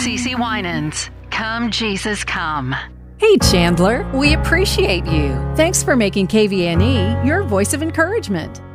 CeCe Winans. Come, Jesus, come. Hey, Chandler, we appreciate you. Thanks for making KVNE your voice of encouragement.